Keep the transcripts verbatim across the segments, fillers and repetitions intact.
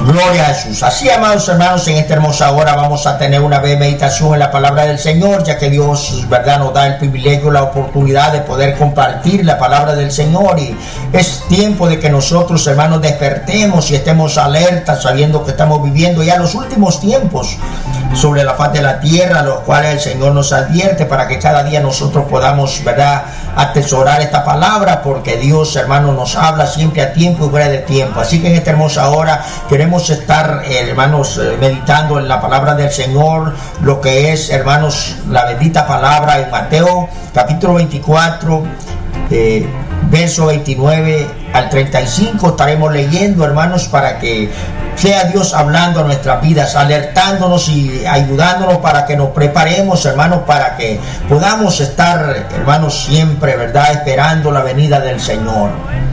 Gloria a Jesús. Así, amados hermanos, en esta hermosa hora vamos a tener una breve meditación en la palabra del Señor, ya que Dios, verdad, nos da el privilegio, la oportunidad de poder compartir la palabra del Señor, y es tiempo de que nosotros, hermanos, despertemos y estemos alertas, sabiendo que estamos viviendo ya los últimos tiempos sobre la faz de la tierra, los cuales el Señor nos advierte para que cada día nosotros podamos, verdad, atesorar esta palabra, porque Dios, hermanos, nos habla siempre a tiempo y fuera de tiempo. Así que en esta hermosa hora queremos estar, eh, hermanos, eh, meditando en la palabra del Señor, lo que es, hermanos, la bendita palabra en Mateo capítulo veinticuatro, eh, verso veintinueve al treinta y cinco. Estaremos leyendo, hermanos, para que sea Dios hablando a nuestras vidas, alertándonos y ayudándonos para que nos preparemos, hermanos, para que podamos estar, hermanos, siempre, verdad, esperando la venida del Señor.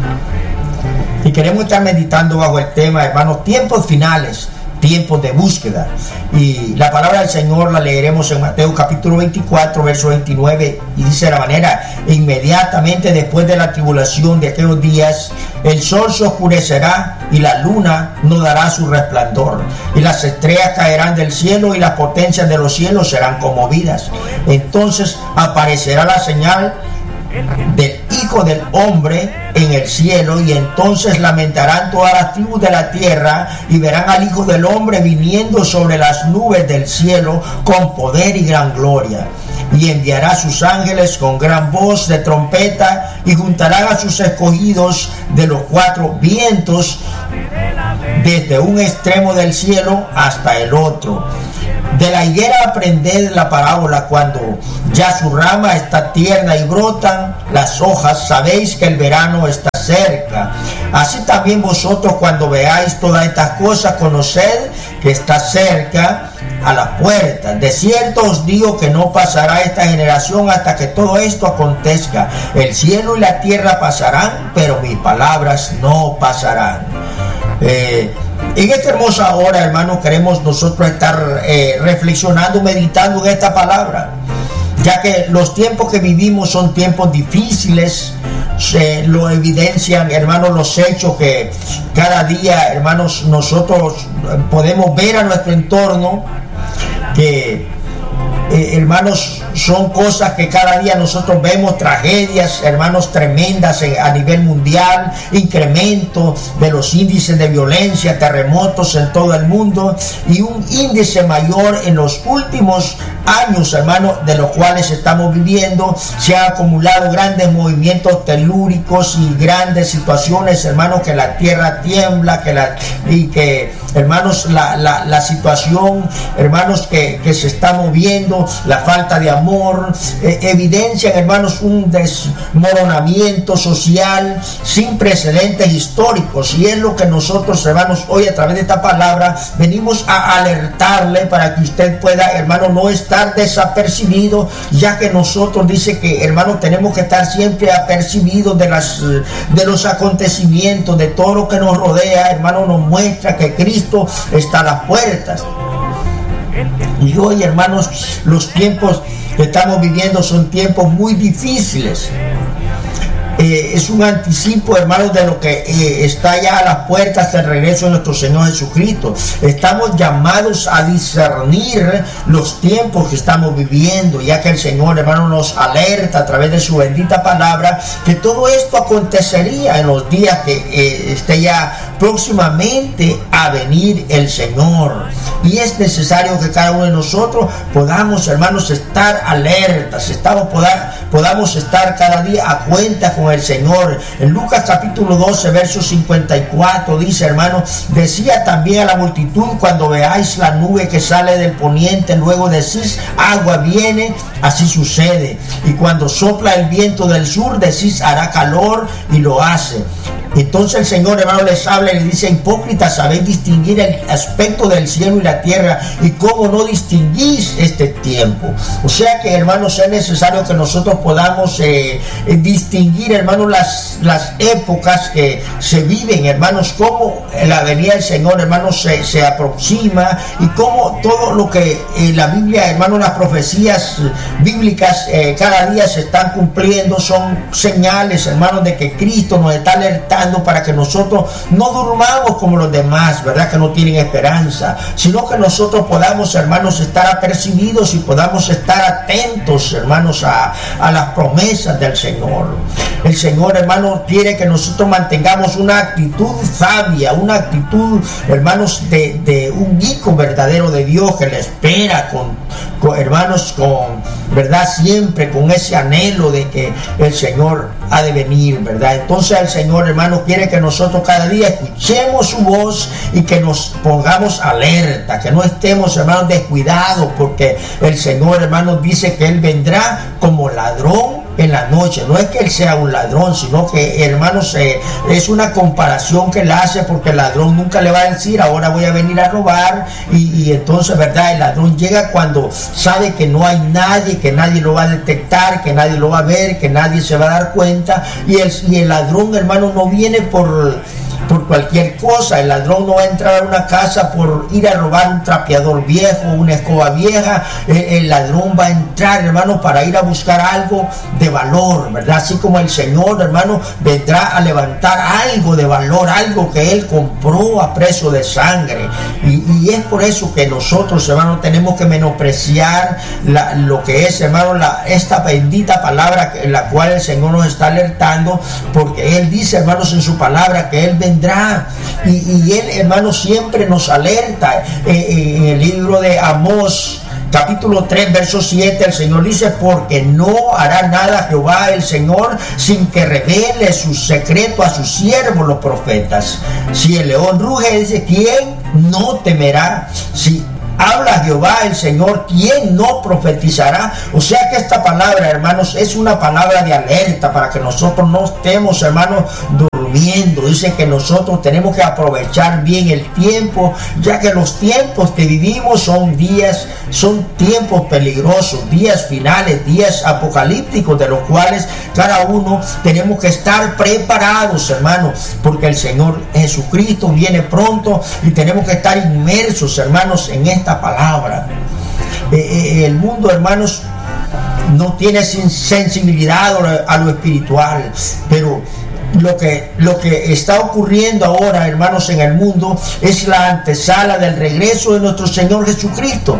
Y queremos estar meditando bajo el tema, hermanos, tiempos finales, tiempos de búsqueda. Y la palabra del Señor la leeremos en Mateo capítulo veinticuatro, verso veintinueve, y dice de la manera: inmediatamente después de la tribulación de aquellos días, el sol se oscurecerá y la luna no dará su resplandor, y las estrellas caerán del cielo y las potencias de los cielos serán conmovidas. Entonces aparecerá la señal del Hijo del Hombre en el cielo, y entonces lamentarán todas las tribus de la tierra y verán al Hijo del Hombre viniendo sobre las nubes del cielo con poder y gran gloria. Y enviará a sus ángeles con gran voz de trompeta, y juntarán a sus escogidos de los cuatro vientos, desde un extremo del cielo hasta el otro. De la higuera aprended la parábola: cuando ya su rama está tierna y brotan las hojas, sabéis que el verano está cerca. Así también vosotros, cuando veáis todas estas cosas, conoced que está cerca a las puertas. De cierto os digo que no pasará esta generación hasta que todo esto acontezca. El cielo y la tierra pasarán, pero mis palabras no pasarán. Eh, En esta hermosa hora, hermanos, queremos nosotros estar eh, reflexionando, meditando en esta palabra, ya que los tiempos que vivimos son tiempos difíciles. Se lo evidencian, hermanos, los hechos que cada día, hermanos, nosotros podemos ver a nuestro entorno, que Eh, hermanos, son cosas que cada día nosotros vemos, tragedias, hermanos, tremendas eh, a nivel mundial, incremento de los índices de violencia, terremotos en todo el mundo, y un índice mayor en los últimos años, hermanos, de los cuales estamos viviendo. Se han acumulado grandes movimientos telúricos y grandes situaciones, hermanos, que la tierra tiembla, que la, y que, hermanos, la, la, la situación, hermanos, que, que se está moviendo, la falta de amor, eh, evidencian, hermanos, un desmoronamiento social sin precedentes históricos. Y es lo que nosotros, hermanos, hoy a través de esta palabra venimos a alertarle, para que usted pueda, hermano, no estar desapercibido, ya que nosotros dice que, hermanos, tenemos que estar siempre apercibidos de las de los acontecimientos, de todo lo que nos rodea. Hermano, nos muestra que Cristo está a las puertas. Y hoy, hermanos, los tiempos que estamos viviendo son tiempos muy difíciles. Eh, es un anticipo, hermanos, de lo que eh, está ya a las puertas del regreso de nuestro Señor Jesucristo. Estamos llamados a discernir los tiempos que estamos viviendo, ya que el Señor, hermano, nos alerta a través de su bendita palabra que todo esto acontecería en los días que eh, esté ya próximamente a venir el Señor. Y es necesario que cada uno de nosotros podamos, hermanos, estar alertas, estamos, poda, podamos estar cada día a cuenta con el Señor. En Lucas capítulo doce, verso cincuenta y cuatro, dice, hermano: decía también a la multitud: cuando veáis la nube que sale del poniente, luego decís: agua viene, así sucede. Y cuando sopla el viento del sur, decís: hará calor, y lo hace. Entonces el Señor, hermano, les habla y les dice: hipócritas, sabéis distinguir el aspecto del cielo y la tierra, y cómo no distinguís este tiempo. O sea que, hermanos, es necesario que nosotros podamos eh, eh, distinguir, hermanos, las, las épocas que se viven, hermanos, cómo la venida del Señor, hermanos, se, se aproxima, y cómo todo lo que eh, la Biblia, hermanos, las profecías bíblicas eh, cada día se están cumpliendo. Son señales, hermanos, de que Cristo nos está alertando alertando para que nosotros no durmamos como los demás, ¿verdad? Que no tienen esperanza, sino que nosotros podamos, hermanos, estar apercibidos y podamos estar atentos, hermanos, a, a las promesas del Señor. El Señor, hermanos, quiere que nosotros mantengamos una actitud sabia, una actitud, hermanos, de, de un hijo verdadero de Dios que le espera con, con hermanos, con, ¿verdad? Siempre con ese anhelo de que el Señor ha de venir, ¿verdad? Entonces el Señor, hermanos, quiere que nosotros cada día escuchemos su voz y que nos pongamos alerta, que no estemos, hermanos, descuidados, porque el Señor, hermanos, dice que Él vendrá como ladrón en la noche. No es que Él sea un ladrón, sino que, hermanos, eh, es una comparación que Él hace, porque el ladrón nunca le va a decir ahora voy a venir a robar, y, y entonces, ¿verdad? El ladrón llega cuando sabe que no hay nadie, que nadie lo va a detectar, que nadie lo va a ver, que nadie se va a dar cuenta, y el, y el ladrón, hermano, no viene por por cualquier cosa. El ladrón no va a entrar a una casa por ir a robar un trapeador viejo, una escoba vieja. El, el ladrón va a entrar, hermano, para ir a buscar algo de valor, ¿verdad? Así como el Señor, hermano, vendrá a levantar algo de valor, algo que Él compró a precio de sangre. Y, y es por eso que nosotros, hermano, tenemos que menospreciar la, lo que es, hermano, la, esta bendita palabra en la cual el Señor nos está alertando, porque Él dice, hermanos, en su palabra que Él vendrá. Y, y Él, hermano, siempre nos alerta. Eh, en el libro de Amós, capítulo tres, verso siete, el Señor dice: porque no hará nada Jehová el Señor sin que revele su secreto a sus siervos los profetas. Si el león ruge, dice, ¿quién no temerá? Si habla Jehová el Señor, ¿quién no profetizará? O sea que esta palabra, hermanos, es una palabra de alerta para que nosotros no estemos, hermanos, durmiendo. Dice que nosotros tenemos que aprovechar bien el tiempo, ya que los tiempos que vivimos son días, son tiempos peligrosos, días finales, días apocalípticos, de los cuales cada uno tenemos que estar preparados, hermanos, porque el Señor Jesucristo viene pronto y tenemos que estar inmersos, hermanos, en esta palabra. Eh, eh, el mundo, hermanos, no tiene sensibilidad a lo espiritual, pero Lo que, lo que está ocurriendo ahora, hermanos, en el mundo es la antesala del regreso de nuestro Señor Jesucristo.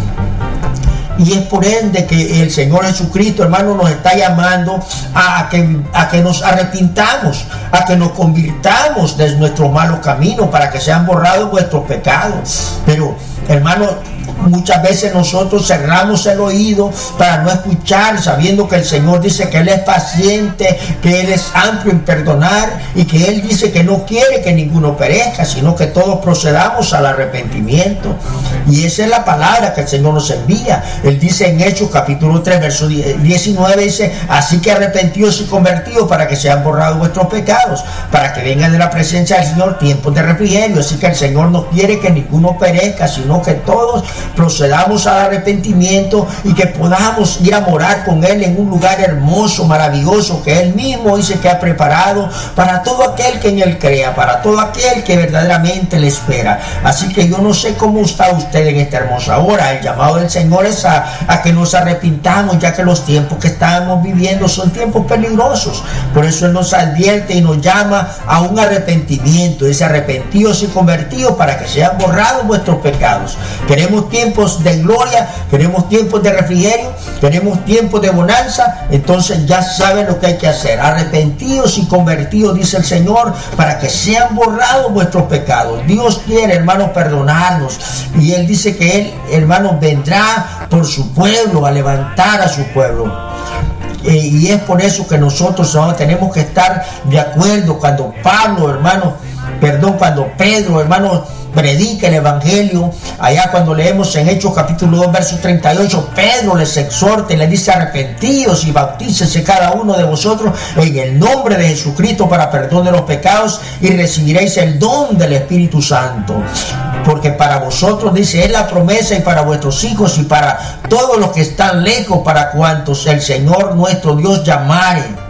Y es por ende que el Señor Jesucristo, hermano, nos está llamando a que, a que nos arrepintamos, a que nos convirtamos de nuestros malos caminos, para que sean borrados vuestros pecados. Pero, hermano, muchas veces nosotros cerramos el oído para no escuchar, sabiendo que el Señor dice que Él es paciente, que Él es amplio en perdonar, y que Él dice que no quiere que ninguno perezca, sino que todos procedamos al arrepentimiento. Y esa es la palabra que el Señor nos envía. Él dice en Hechos capítulo tres, verso diecinueve, dice: así que arrepentidos y convertidos para que sean borrados vuestros pecados, para que vengan de la presencia del Señor tiempos de refrigerio. Así que el Señor no quiere que ninguno perezca, sino que todos procedamos al arrepentimiento y que podamos ir a morar con Él en un lugar hermoso, maravilloso, que Él mismo dice que ha preparado para todo aquel que en Él crea, para todo aquel que verdaderamente le espera. Así que yo no sé cómo está usted en esta hermosa hora. El llamado del Señor es a, a que nos arrepintamos, ya que los tiempos que estamos viviendo son tiempos peligrosos. Por eso Él nos advierte y nos llama a un arrepentimiento. Dice: arrepentidos y convertidos para que sean borrados vuestros pecados. Queremos tiempos de gloria, queremos tiempos de refrigerio, queremos tiempos de bonanza. Entonces ya saben lo que hay que hacer: arrepentidos y convertidos, dice el Señor, para que sean borrados vuestros pecados. Dios quiere, hermanos, perdonarnos, y Él dice que Él, hermanos, vendrá por su pueblo, a levantar a su pueblo. Eh, y es por eso que nosotros, hermanos, tenemos que estar de acuerdo cuando Pablo, hermano, perdón, cuando Pedro, hermano, predica el Evangelio. Allá cuando leemos en Hechos capítulo dos, verso treinta y ocho, Pedro les exhorta y les dice: arrepentíos y bautícese cada uno de vosotros en el nombre de Jesucristo para perdón de los pecados, y recibiréis el don del Espíritu Santo. Porque para vosotros, dice, es la promesa, y para vuestros hijos, y para todos los que están lejos, para cuantos el Señor nuestro Dios llamare.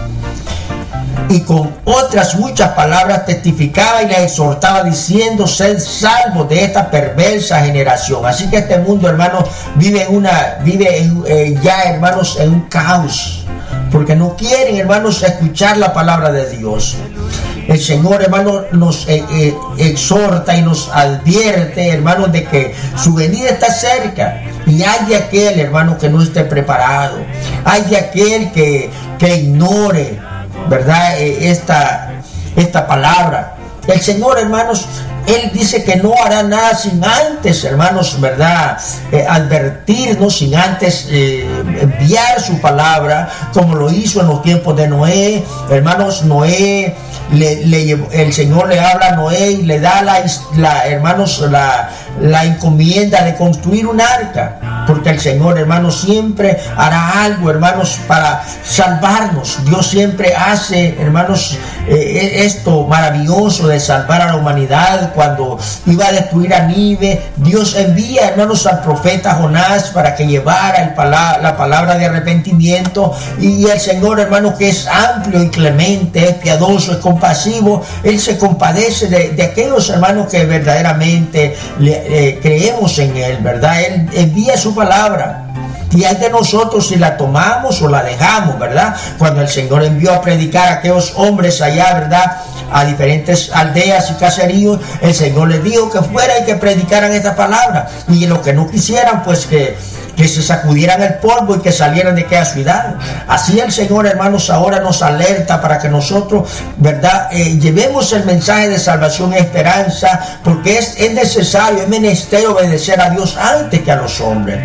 Y con otras muchas palabras testificaba y les exhortaba diciendo: sed salvos de esta perversa generación. Así que este mundo, hermanos, vive en una, vive en, eh, ya, hermanos, en un caos, porque no quieren, hermanos, escuchar la palabra de Dios. El Señor, hermano, nos eh, eh, exhorta y nos advierte, hermano, de que su venida está cerca. Y hay de aquel, hermano, que no esté preparado. Hay de aquel que, que ignore, ¿verdad? Eh, esta, esta palabra. El Señor, hermanos, Él dice que no hará nada sin antes, hermanos, ¿verdad? Eh, advertirnos, sin antes eh, enviar su palabra, como lo hizo en los tiempos de Noé. Hermanos, Noé, le, le, el Señor le habla a Noé y le da, la, la hermanos, la, la encomienda de construir un arca. Porque el Señor, hermanos, siempre hará algo, hermanos, para salvarnos. Dios siempre hace, hermanos, eh, esto maravilloso de salvar a la humanidad. Cuando iba a destruir a Nínive, Dios envía, hermanos, al profeta Jonás para que llevara el pala- la palabra de arrepentimiento. Y el Señor, hermanos, que es amplio y clemente, es piadoso, es compasivo, Él se compadece de, de aquellos, hermanos, que verdaderamente le, eh, creemos en Él, ¿verdad? Él envía su palabra. Y hay de nosotros si la tomamos o la dejamos, ¿verdad? Cuando el Señor envió a predicar a aquellos hombres allá, ¿verdad?, a diferentes aldeas y caseríos, el Señor les dijo que fueran y que predicaran esta palabra. Y los que no quisieran, pues que, que se sacudieran el polvo y que salieran de aquella ciudad. Así el Señor, hermanos, ahora nos alerta para que nosotros, ¿verdad?, eh, llevemos el mensaje de salvación y esperanza, porque es, es necesario, es menester obedecer a Dios antes que a los hombres.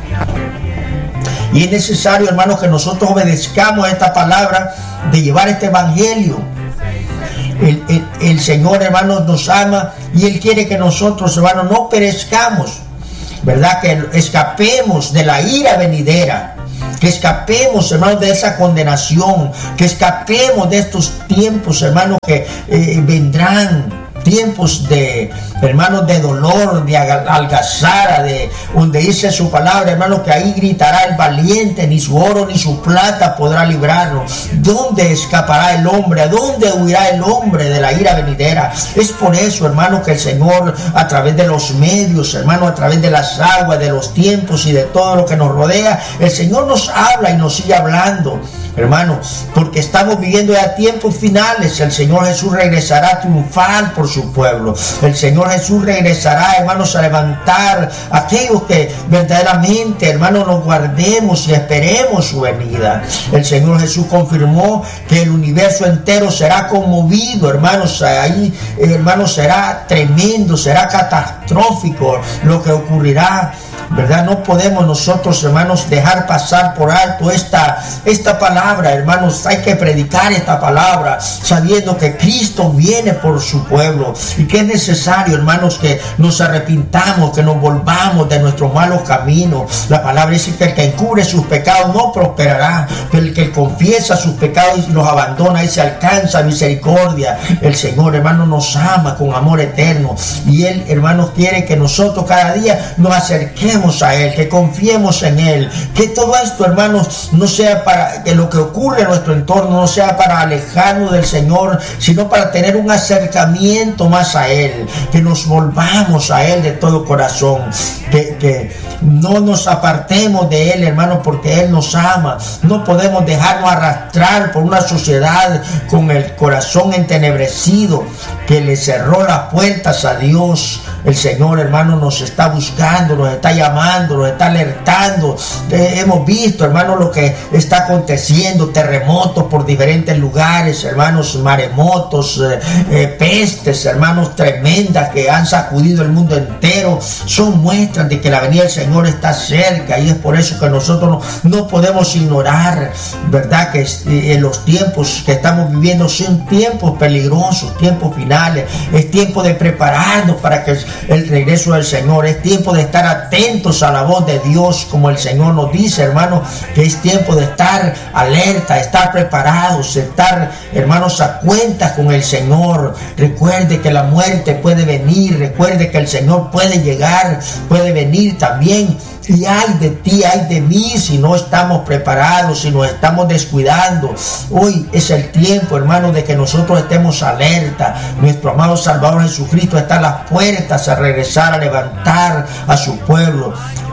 Y es necesario, hermanos, que nosotros obedezcamos a esta palabra de llevar este evangelio. El, el, el Señor, hermanos, nos ama y Él quiere que nosotros, hermanos, no perezcamos, ¿verdad? Que escapemos de la ira venidera, que escapemos, hermanos, de esa condenación, que escapemos de estos tiempos, hermanos, que eh, vendrán. Tiempos de, hermanos, de dolor, de algazara, de donde dice su palabra, hermanos, que ahí gritará el valiente, ni su oro ni su plata podrá librarnos. ¿Dónde escapará el hombre? ¿A dónde huirá el hombre de la ira venidera? Es por eso, hermanos, que el Señor, a través de los medios, hermanos, a través de las aguas, de los tiempos y de todo lo que nos rodea, el Señor nos habla y nos sigue hablando, hermanos, porque estamos viviendo ya tiempos finales. El Señor Jesús regresará triunfal por su pueblo. El Señor Jesús regresará, hermanos, a levantar a aquellos que verdaderamente, hermanos, nos guardemos y esperemos su venida. El Señor Jesús confirmó que el universo entero será conmovido, hermanos. Ahí, hermanos, será tremendo, será catastrófico lo que ocurrirá, ¿verdad? No podemos nosotros, hermanos, dejar pasar por alto esta, esta palabra, hermanos. Hay que predicar esta palabra sabiendo que Cristo viene por su pueblo y que es necesario, hermanos, que nos arrepintamos, que nos volvamos de nuestros malos caminos. La palabra dice que el que encubre sus pecados no prosperará, que el que confiesa sus pecados y los abandona y se alcanza misericordia. El Señor, hermanos, nos ama con amor eterno y Él, hermanos, quiere que nosotros cada día nos acerquemos a Él, que confiemos en Él, que todo esto, hermanos, no sea para que lo que ocurre en nuestro entorno no sea para alejarnos del Señor, sino para tener un acercamiento más a Él, que nos volvamos a Él de todo corazón, que, que no nos apartemos de Él, hermanos, porque Él nos ama. No podemos dejarnos arrastrar por una sociedad con el corazón entenebrecido, que le cerró las puertas a Dios. El Señor, hermano, nos está buscando, nos está llamando, nos está alertando. Eh, hemos visto, hermano, lo que está aconteciendo, terremotos por diferentes lugares, hermanos, maremotos, eh, eh, pestes, hermanos, tremendas que han sacudido el mundo entero. Son muestras de que la venida del Señor está cerca y es por eso que nosotros no, no podemos ignorar, ¿verdad?, que eh, en los tiempos que estamos viviendo son tiempos peligrosos, tiempos finales. Es tiempo de prepararnos para que el regreso del Señor. Es tiempo de estar atentos a la voz de Dios, como el Señor nos dice, hermano, que es tiempo de estar alerta, estar preparados, estar, hermanos, a cuentas con el Señor. Recuerde que la muerte puede venir, recuerde que el Señor puede llegar, puede venir también. Y ay de ti, ay de mí, si no estamos preparados, si nos estamos descuidando. Hoy es el tiempo, hermanos, de que nosotros estemos alerta. Nuestro amado Salvador Jesucristo está a las puertas a regresar, a levantar a su pueblo.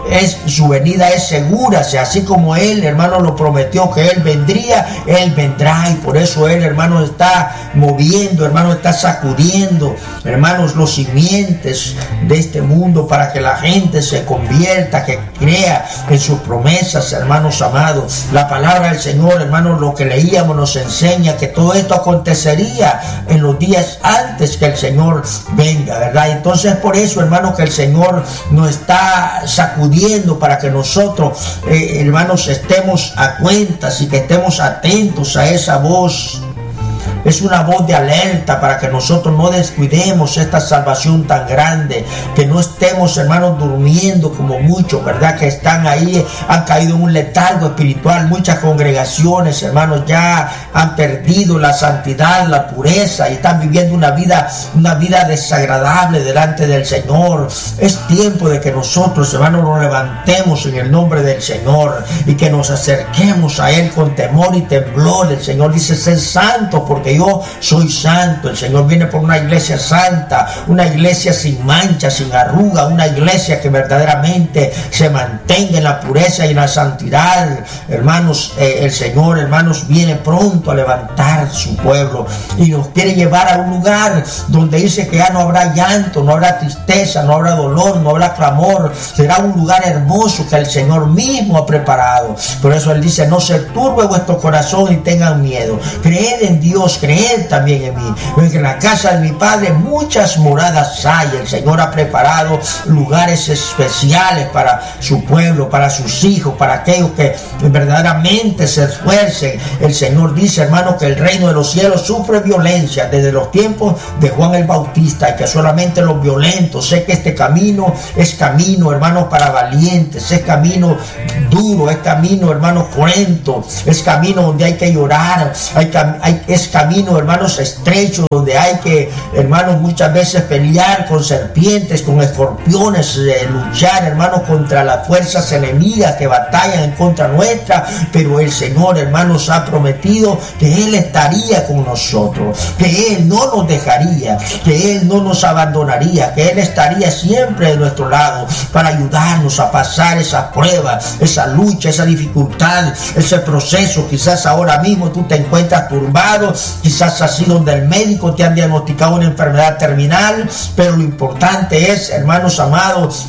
es, su venida es segura, así como Él, hermano, lo prometió que Él vendría, Él vendrá, y por eso Él, hermano, está moviendo, hermano, está sacudiendo, hermanos, los simientes de este mundo para que la gente se convierta, que crea en sus promesas, hermanos amados. La palabra del Señor, hermanos, lo que leíamos nos enseña que todo esto acontecería en los días antes que el Señor venga, ¿verdad? Entonces, por eso, hermanos, que el Señor nos está sacudiendo para que nosotros, eh, hermanos, estemos a cuentas y que estemos atentos a esa voz. Es una voz de alerta para que nosotros no descuidemos esta salvación tan grande, que no estemos, hermanos, durmiendo como muchos, ¿verdad? Que están ahí, han caído en un letargo espiritual. Muchas congregaciones, hermanos, ya han perdido la santidad, la pureza, y están viviendo una vida, una vida desagradable delante del Señor. Es tiempo de que nosotros, hermanos, nos levantemos en el nombre del Señor y que nos acerquemos a Él con temor y temblor. El Señor dice: ser santo, porque yo soy santo. El Señor viene por una iglesia santa, una iglesia sin mancha, sin arruga, una iglesia que verdaderamente se mantenga en la pureza y en la santidad. Hermanos, eh, el Señor, hermanos, viene pronto a levantar su pueblo y nos quiere llevar a un lugar donde dice que ya no habrá llanto, no habrá tristeza, no habrá dolor, no habrá clamor. Será un lugar hermoso que el Señor mismo ha preparado. Por eso Él dice: no se turbe vuestro corazón y tengan miedo. Creed en Dios, creed también en mí, porque en la casa de mi Padre muchas moradas hay. El Señor ha preparado lugares especiales para su pueblo, para sus hijos, para aquellos que verdaderamente se esfuercen. El Señor dice, hermano, que el reino de los cielos sufre violencia desde los tiempos de Juan el Bautista, y que solamente los violentos. Sé que este camino es camino, hermano, para valientes, es camino duro, es camino, hermano, cruento, es camino donde hay que llorar, hay, hay, es camino, hermanos, estrechos, donde hay que, hermanos, muchas veces pelear con serpientes, con escorpiones, eh, luchar, hermanos, contra las fuerzas enemigas que batallan en contra nuestra. Pero el Señor, hermanos, ha prometido que Él estaría con nosotros, que Él no nos dejaría, que Él no nos abandonaría, que Él estaría siempre de nuestro lado para ayudarnos a pasar esa prueba, esa lucha, esa dificultad, ese proceso. Quizás ahora mismo tú te encuentras turbado, quizás has ido donde el médico, te han diagnosticado una enfermedad terminal, pero lo importante es, hermanos amados,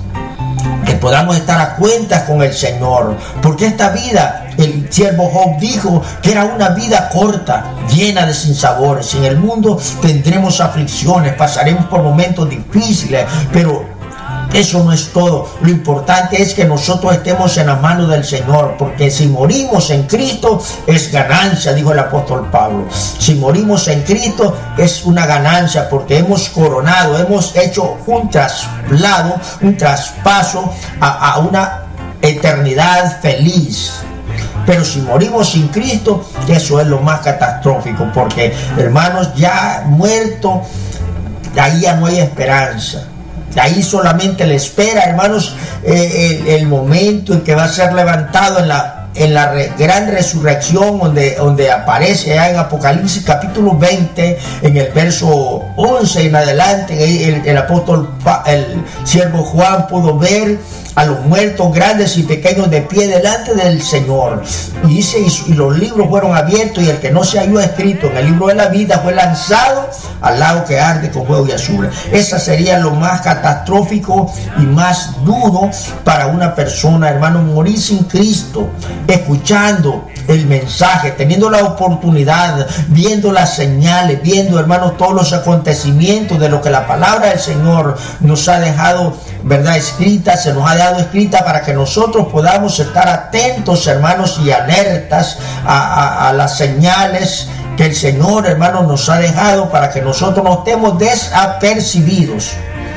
que podamos estar a cuentas con el Señor, porque esta vida, el siervo Job dijo que era una vida corta, llena de sinsabores. En el mundo tendremos aflicciones, pasaremos por momentos difíciles, pero eso no es todo. Lo importante es que nosotros estemos en las manos del Señor, porque si morimos en Cristo es ganancia, dijo el apóstol Pablo. Si morimos en Cristo es una ganancia, porque hemos coronado, hemos hecho un traslado, un traspaso a, a una eternidad feliz. Pero si morimos sin Cristo, eso es lo más catastrófico, porque, hermanos, ya muerto, ahí ya no hay esperanza. Ahí solamente le espera, hermanos, eh, el, el momento en que va a ser levantado en la, en la re, gran resurrección, donde, donde aparece ya en Apocalipsis capítulo veinte, en el verso once en adelante. El, el apóstol, el siervo Juan pudo ver a los muertos grandes y pequeños de pie delante del Señor. Y dice, y, y los libros fueron abiertos, y el que no se halló escrito en el libro de la vida fue lanzado al lago que arde con fuego y azufre. Esa sería lo más catastrófico y más duro para una persona, hermano, morir sin Cristo, escuchando el mensaje, teniendo la oportunidad, viendo las señales, viendo, hermanos, todos los acontecimientos de lo que la palabra del Señor nos ha dejado, verdad, escrita, se nos ha dado escrita para que nosotros podamos estar atentos, hermanos, y alertas a, a, a las señales que el Señor, hermanos, nos ha dejado, para que nosotros no estemos desapercibidos,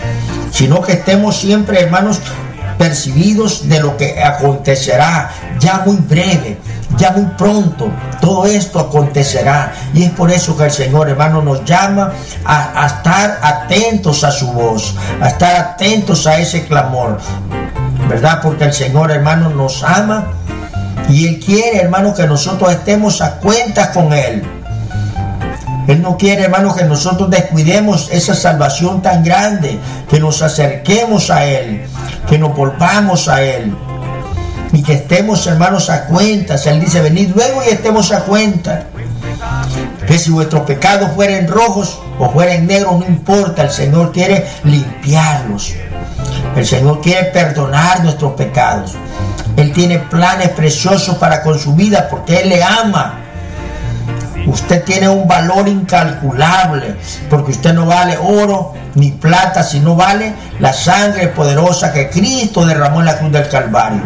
sino que estemos siempre, hermanos, percibidos de lo que acontecerá ya muy breve, ya muy pronto. Todo esto acontecerá, y es por eso que el Señor, hermano, nos llama a, a estar atentos a su voz, a estar atentos a ese clamor, ¿verdad? Porque el Señor, hermano, nos ama, y Él quiere, hermano, que nosotros estemos a cuentas con Él. Él no quiere, hermanos, que nosotros descuidemos esa salvación tan grande, que nos acerquemos a Él, que nos volvamos a Él y que estemos, hermanos, a cuentas. Él dice, venid luego y estemos a cuenta. Que si vuestros pecados fueren rojos o fueren negros, no importa, el Señor quiere limpiarlos. El Señor quiere perdonar nuestros pecados. Él tiene planes preciosos para con su vida porque Él le ama. Usted tiene un valor incalculable porque usted no vale oro ni plata, sino vale la sangre poderosa que Cristo derramó en la cruz del Calvario.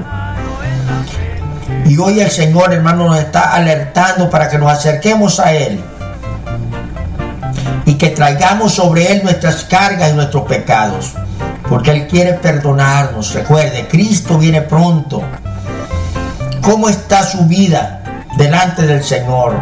Y hoy el Señor, hermano, nos está alertando para que nos acerquemos a Él y que traigamos sobre Él nuestras cargas y nuestros pecados, porque Él quiere perdonarnos. Recuerde, Cristo viene pronto. ¿Cómo está su vida delante del Señor?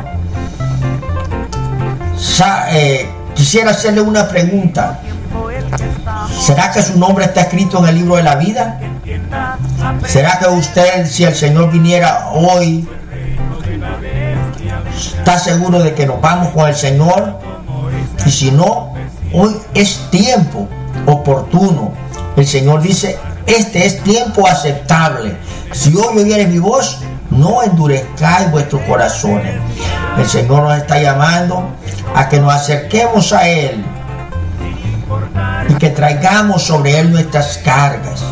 Sa- eh, quisiera hacerle una pregunta. ¿Será que su nombre está escrito en el libro de la vida? ¿Será que usted, si el Señor viniera hoy, está seguro de que nos vamos con el Señor? Y si no, hoy es tiempo oportuno. El Señor dice, este es tiempo aceptable. Si hoy oyeres mi voz, no endurezcáis vuestros corazones. El Señor nos está llamando a que nos acerquemos a Él y que traigamos sobre Él nuestras cargas.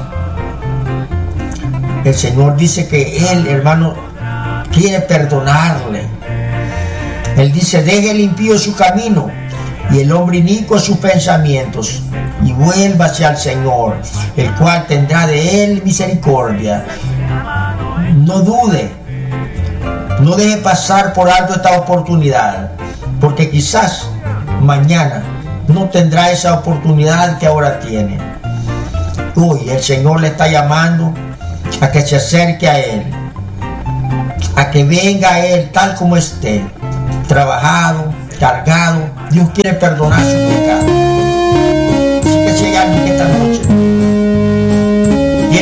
El Señor dice que Él, hermano, quiere perdonarle. Él dice, deje el impío su camino y el hombre inicuo sus pensamientos, y vuélvase al Señor, el cual tendrá de él misericordia. No dude, no deje pasar por alto esta oportunidad, porque quizás mañana no tendrá esa oportunidad que ahora tiene. Hoy el Señor le está llamando a que se acerque a Él, a que venga a Él tal como esté, trabajado, cargado. Dios quiere perdonar su pecado.